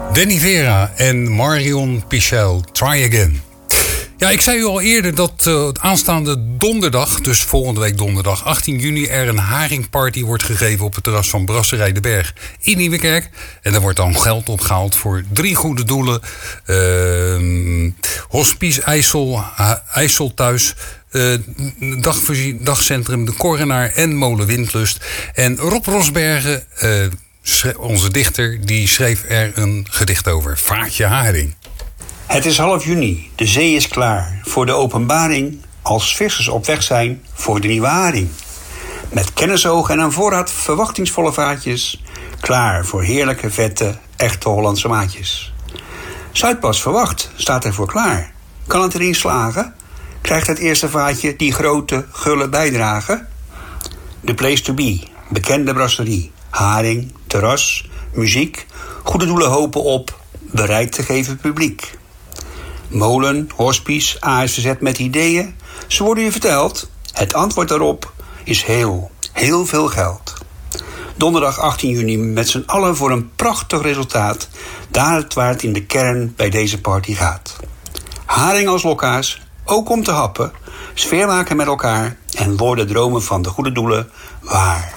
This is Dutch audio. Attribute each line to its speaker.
Speaker 1: Danny Vera en Marion Pichel, Try Again. Ja, ik zei u al eerder dat aanstaande donderdag, dus volgende week donderdag 18 juni... er een haringparty wordt gegeven op het terras van Brasserij de Berg in Nieuwekerk. En er wordt dan geld opgehaald voor 3 goede doelen. Hospice IJssel thuis, dagcentrum De Korrenaar en Molen Windlust. En Rob Rosbergen, onze dichter, die schreef er een gedicht over. Vaartje haring.
Speaker 2: Het is half juni, de zee is klaar voor de openbaring, als vissers op weg zijn voor de nieuwe haring. Met kennisoog en aan voorraad verwachtingsvolle vaatjes, klaar voor heerlijke, vette, echte Hollandse maatjes. Zuidpas verwacht, staat ervoor klaar. Kan het erin slagen? Krijgt het eerste vaatje die grote, gulle bijdrage? The place to be, bekende brasserie, haring, terras, muziek, goede doelen hopen op, bereid te geven publiek. Molen, hospice, ASVZ met ideeën, ze worden je verteld. Het antwoord daarop is heel veel geld. Donderdag 18 juni met z'n allen voor een prachtig resultaat. Daar waar het in de kern bij deze party gaat. Haring als lokka's, ook om te happen. Sfeer maken met elkaar en worden dromen van de goede doelen waar.